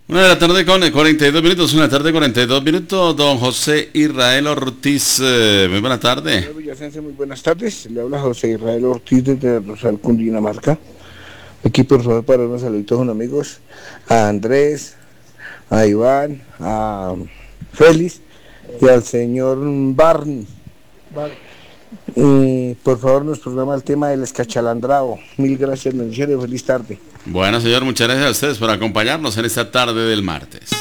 Una de la tarde con 42 minutos, una tarde 42 minutos, don José Israel Ortiz, muy buena tarde. Señor Villasense, muy buenas tardes. Le habla José Israel Ortiz desde Rosal, Cundinamarca. Aquí, por favor, para unos saluditos a unos amigos, a Andrés, a Iván, a Félix y al señor Barney. Por favor, nos programa el tema del escachalandrado. Mil gracias, bendiciones, feliz tarde. Bueno, señor, muchas gracias a ustedes por acompañarnos en esta tarde del martes.